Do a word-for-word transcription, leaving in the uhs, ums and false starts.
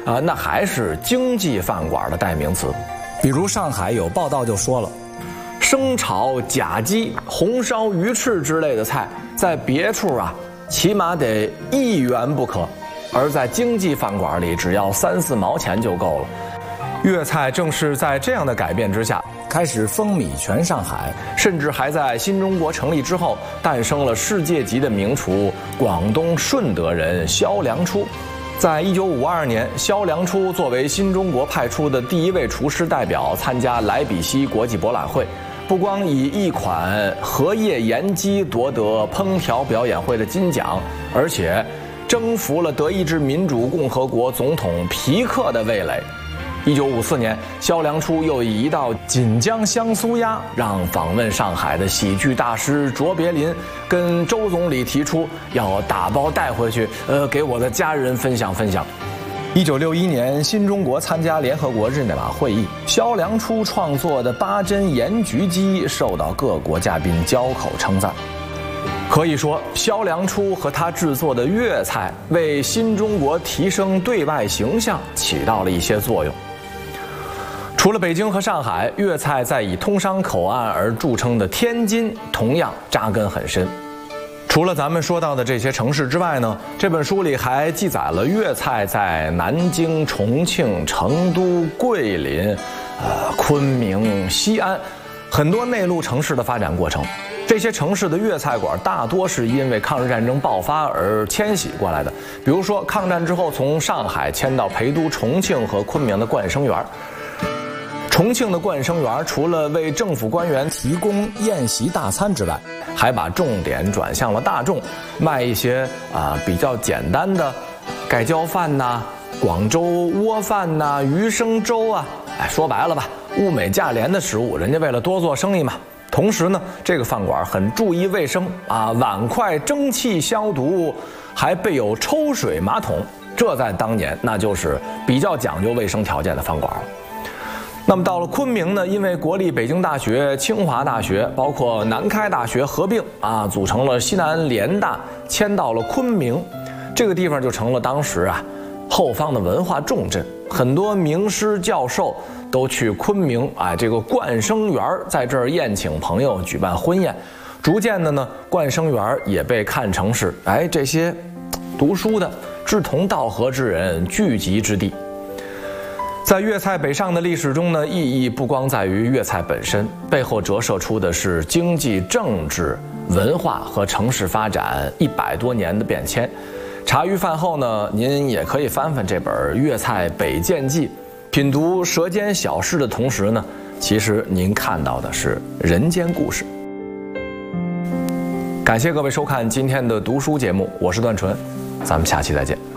啊，那还是经济饭馆的代名词。 比如上海有报道就说了， 生炒甲鸡、红烧鱼翅之类的菜，在别处啊，起码得一元不可，而在经济饭馆里，只要三四毛钱就够了。粤菜正是在这样的改变之下， 开始风靡全上海， 甚至还在新中国成立之后，诞生了世界级的名厨广东顺德人萧良初。在一九五二年，萧良初作为新中国派出的第一位厨师代表参加莱比锡国际博览会，不光以一款荷叶盐鸡夺得烹调表演会的金奖，而且征服了德意志民主共和国总统皮克的味蕾。一九五四年，萧良初又以一道锦江香酥鸭，让访问上海的喜剧大师卓别林跟周总理提出要打包带回去，呃，给我的家人分享分享。一九六一年，新中国参加联合国日内瓦会议，萧良初创作的八珍盐焗鸡受到各国嘉宾交口称赞。可以说，萧良初和他制作的粤菜为新中国提升对外形象起到了一些作用。除了北京和上海，粤菜在以通商口岸而著称的天津同样扎根很深。除了咱们说到的这些城市之外呢，这本书里还记载了粤菜在南京、重庆、成都、桂林、呃昆明、西安很多内陆城市的发展过程。这些城市的粤菜馆大多是因为抗日战争爆发而迁徙过来的，比如说抗战之后从上海迁到陪都重庆和昆明的冠生园。重庆的冠生园除了为政府官员提供宴席大餐之外， 还把重点转向了大众，卖一些啊、呃、比较简单的盖浇饭呐、广州窝饭呐、鱼生粥啊，哎，说白了吧，物美价廉的食物，人家为了多做生意嘛。同时呢，这个饭馆很注意卫生啊，碗筷蒸汽消毒，还备有抽水马桶，这在当年那就是比较讲究卫生条件的饭馆了。那么到了昆明呢，因为国立北京大学、清华大学，包括南开大学合并啊，组成了西南联大，迁到了昆明，这个地方就成了当时啊后方的文化重镇，很多名师教授都去昆明啊这个冠生园在这儿宴请朋友，举办婚宴。逐渐的呢，冠生园也被看成是哎这些读书的志同道合之人聚集之地。在粤菜北上的历史中呢，意义不光在于粤菜本身，背后折射出的是经济、政治、文化和城市发展一百多年的变迁。茶余饭后呢，您也可以翻翻这本《粤菜北渐记》，品读舌尖小事的同时呢，其实您看到的是人间故事。感谢各位收看今天的读书节目，我是段纯，咱们下期再见。